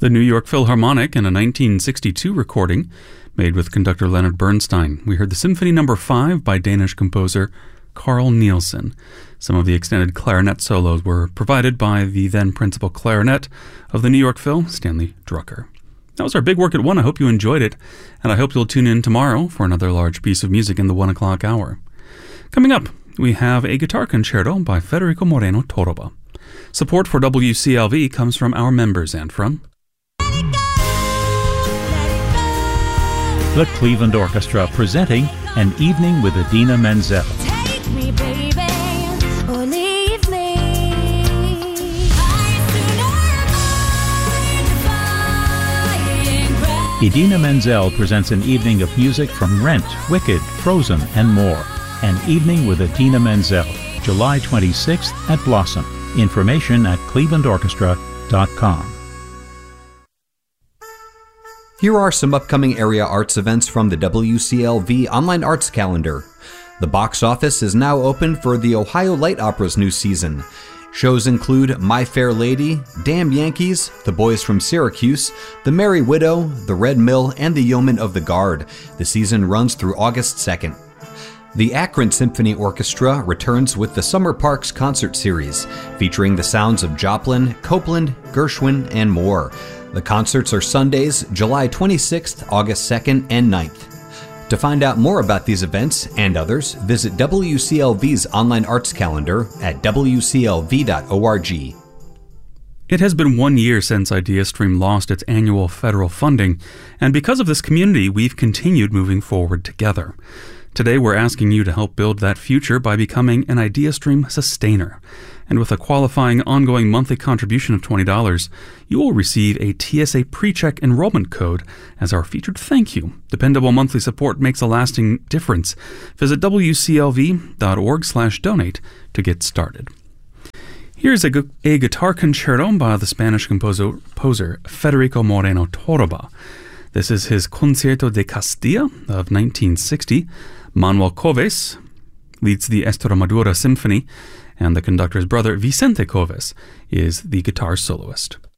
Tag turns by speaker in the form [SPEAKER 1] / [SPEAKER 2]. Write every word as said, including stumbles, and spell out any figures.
[SPEAKER 1] The New York Philharmonic in a nineteen sixty-two recording made with conductor Leonard Bernstein. We heard the Symphony Number five by Danish composer Carl Nielsen. Some of the extended clarinet solos were provided by the then principal clarinet of the New York Phil, Stanley Drucker. That was our big work at one. I hope you enjoyed it, and I hope you'll tune in tomorrow for another large piece of music in the one o'clock hour. Coming up, we have a guitar concerto by Federico Moreno Torroba. Support for W C L V comes from our members and from
[SPEAKER 2] the Cleveland Orchestra presenting An Evening with Idina Menzel.
[SPEAKER 3] Take me, baby, or leave me.
[SPEAKER 2] Idina Menzel presents an evening of music from Rent, Wicked, Frozen, and more. An Evening with Idina Menzel, July twenty-sixth at Blossom. Information at cleveland orchestra dot com.
[SPEAKER 4] Here are some upcoming area arts events from the W C L V Online Arts Calendar. The box office is now open for the Ohio Light Opera's new season. Shows include My Fair Lady, Damn Yankees, The Boys from Syracuse, The Merry Widow, The Red Mill, and The Yeomen of the Guard. The season runs through August second. The Akron Symphony Orchestra returns with the Summer Parks Concert Series, featuring the sounds of Joplin, Copeland, Gershwin, and more. The concerts are Sundays, July twenty-sixth, August second, and ninth. To find out more about these events and others, visit W C L V's online arts calendar at w c l v dot org.
[SPEAKER 1] It has been one year since IdeaStream lost its annual federal funding, and because of this community, we've continued moving forward together. Today, we're asking you to help build that future by becoming an IdeaStream sustainer. And with a qualifying ongoing monthly contribution of twenty dollars, you will receive a T S A PreCheck enrollment code as our featured thank you. Dependable monthly support makes a lasting difference. Visit w c l v dot org slash donate to get started. Here's a, gu- a guitar concerto by the Spanish composer, composer Federico Moreno Torroba. This is his Concierto de Castilla of nineteen sixty. Manuel Coves leads the Estremadura Symphony, and the conductor's brother Vicente Coves is the guitar soloist.